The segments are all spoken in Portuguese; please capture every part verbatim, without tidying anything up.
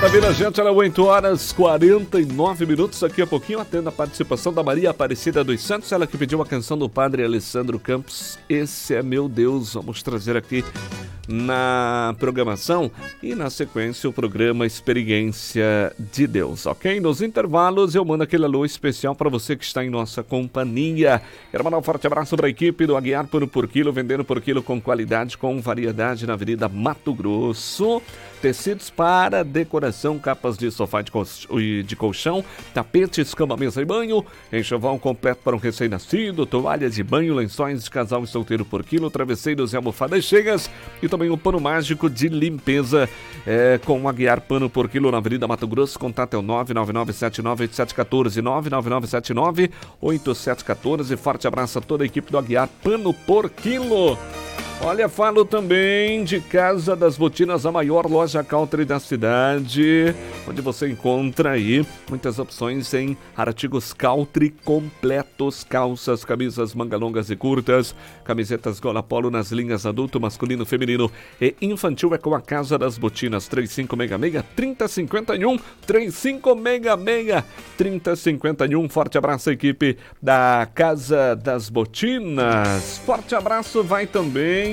Maravilha, gente, era oito horas e quarenta e nove minutos. Daqui a pouquinho atendo a participação da Maria Aparecida dos Santos, ela que pediu a canção do Padre Alessandro Campos, Esse é Meu Deus. Vamos trazer aqui na programação e na sequência o programa Experiência de Deus, ok? Nos intervalos eu mando aquele alô especial para você que está em nossa companhia. Quero mandar um forte abraço para a equipe do Aguiar Pano por Quilo, vendendo por quilo com qualidade, com variedade na Avenida Mato Grosso. Tecidos para decoração, capas de sofá de, col- de colchão, tapetes, cama, mesa e banho, enxoval completo para um recém-nascido, toalhas de banho, lençóis de casal e solteiro por quilo, travesseiros e almofadas cheias e também o pano mágico de limpeza é, com o Aguiar Pano por Quilo na Avenida Mato Grosso. Contato é o nove nove nove sete nove oito sete um quatro, nove nove nove sete nove oito sete um quatro. Forte abraço a toda a equipe do Aguiar Pano por Quilo. Olha, falo também de Casa das Botinas, a maior loja country da cidade, onde você encontra aí muitas opções em artigos country completos, calças, camisas manga longas e curtas, camisetas gola polo nas linhas adulto, masculino, feminino e infantil. É com a Casa das Botinas, três cinco seis seis, três zero cinco um, três cinco seis seis, três zero cinco um. Forte abraço à equipe da Casa das Botinas. Forte abraço vai também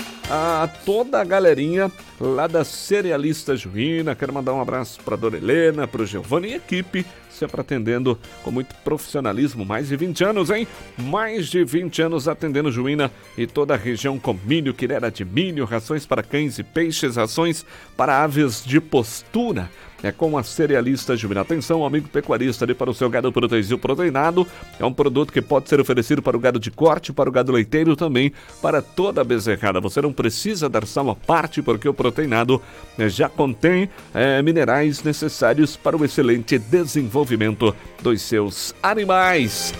a toda a galerinha lá da Cerealista Juína. Quero mandar um abraço para a Dona Helena, para o Giovanni e equipe, sempre atendendo com muito profissionalismo. Mais de vinte anos, hein? Mais de vinte anos atendendo Juína e toda a região com milho, quirera de milho, rações para cães e peixes, rações para aves de postura. É com a Cerealista Juína. Atenção, amigo pecuarista, ali para o seu gado protegido proteinado. É um produto que pode ser oferecido para o gado de corte, para o gado leiteiro também, para toda a bezerrada. Você não precisa dar sal à parte, porque o proteinado já contém é, minerais necessários para o excelente desenvolvimento dos seus animais.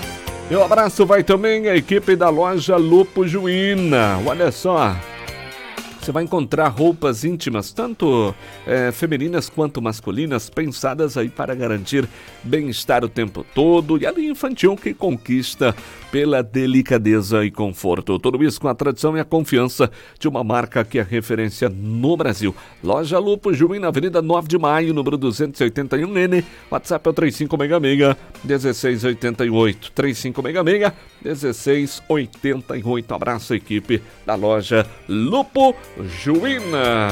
Meu abraço vai também à equipe da loja Lupo Juína. Olha só, você vai encontrar roupas íntimas, tanto é, femininas quanto masculinas, pensadas aí para garantir bem-estar o tempo todo, e a linha infantil que conquista pela delicadeza e conforto. Tudo isso com a tradição e a confiança de uma marca que é referência no Brasil. Loja Lupo Juína, Avenida nove de maio, número duzentos e oitenta e um N. WhatsApp é o três cinco seis seis, um seis oito oito. três cinco seis seis, um seis oito oito. Abraço, equipe da loja Lupo Juína.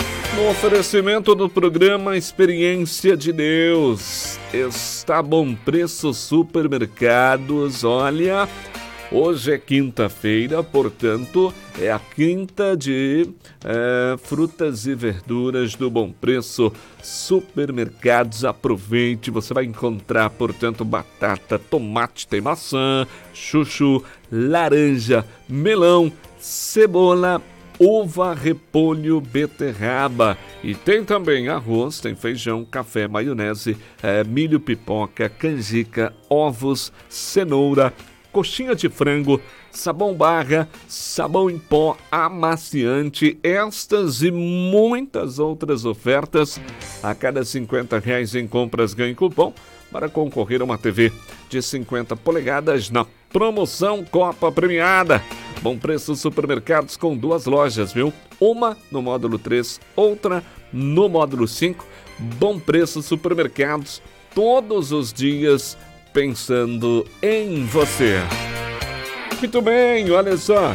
No oferecimento do programa Experiência de Deus, está Bom Preço Supermercados. Olha, hoje é quinta-feira, portanto, é a quinta de é, frutas e verduras do Bom Preço Supermercados. Aproveite, você vai encontrar, portanto, batata, tomate, tem maçã, chuchu, laranja, melão, cebola, uva, repolho, beterraba, e tem também arroz, tem feijão, café, maionese, é, milho, pipoca, canjica, ovos, cenoura, coxinha de frango, sabão barra, sabão em pó, amaciante, estas e muitas outras ofertas. A cada cinquenta reais em compras ganhe cupom para concorrer a uma T V de cinquenta polegadas na promoção Copa Premiada. Bom Preço Supermercados com duas lojas, viu? Uma no módulo três, outra no módulo cinco. Bom Preço Supermercados, todos os dias pensando em você. Muito bem, olha só.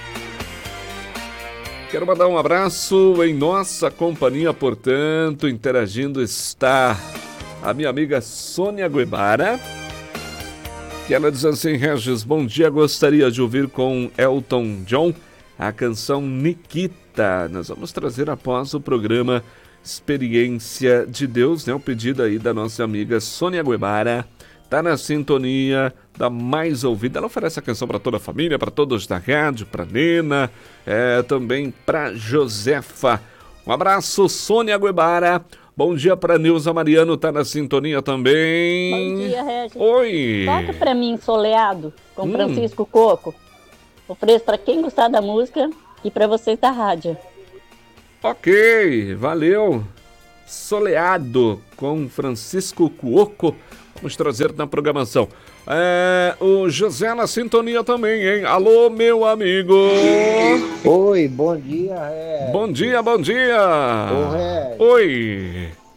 Quero mandar um abraço em nossa companhia, portanto, interagindo está a minha amiga Sônia Guevara, que ela diz assim: Regis, bom dia, gostaria de ouvir com Elton John a canção Nikita. Nós vamos trazer após o programa Experiência de Deus, né? O pedido aí da nossa amiga Sônia Guevara, tá na sintonia da mais ouvida. Ela oferece a canção para toda a família, para todos da rádio, para Nena, é, também para Josefa. Um abraço, Sônia Guevara. Bom dia para Nilza Mariano, tá na sintonia também. Bom dia, Regis. Oi. Toca para mim Soleado, com hum. Francisco Coco. Ofereço para quem gostar da música e para vocês da rádio. Ok, valeu. Soleado com Francisco Cuoco. Vamos trazer na programação. É, o José na sintonia também, hein? Alô, meu amigo. Oi, bom dia, Regis. Bom dia, bom dia. Ô, Regis. Oi.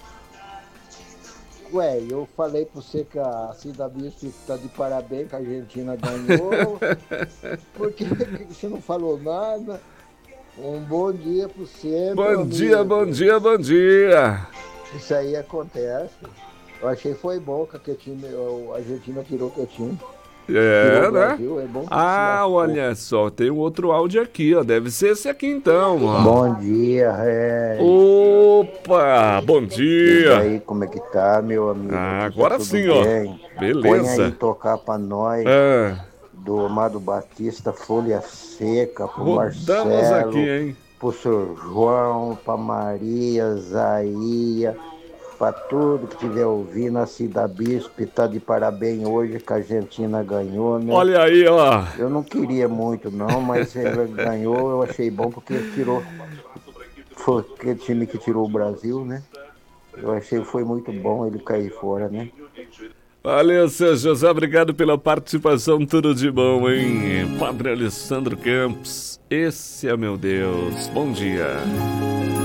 Ué, eu falei pra você que a Cida Bispo tá de parabéns, que a Argentina ganhou. Por que você não falou nada? Um bom dia pra você, meu Bom amigo. dia, bom dia, bom dia. Isso aí acontece. Eu achei que foi bom que a time, a Argentina tirou o Quietinho. É, Tirou o né? Brasil, é bom que se Ah, lascou. olha só, tem um outro áudio aqui, ó. Deve ser esse aqui então, ó. Bom dia, Regis. Opa, bom E dia. daí, como é que tá, meu amigo? Ah, Aqui tá agora tudo sim, ó. bem. Põe aí Beleza. tocar pra nós. Ah, Do Amado Batista, Folha Seca, pro rodamos aqui, Marcelo, hein? pro seu João, pra Maria, Zaia, pra tudo que tiver ouvindo. A Cida Bispo tá de parabéns hoje que a Argentina ganhou, né? Olha aí, ó. Eu não queria muito não, mas ele ganhou, eu achei bom porque tirou, foi aquele time que tirou o Brasil, né? Eu achei que foi muito bom ele cair fora, né? Valeu, seu José, obrigado pela participação, tudo de bom, hein? Padre Alessandro Campos, esse é meu Deus, bom dia.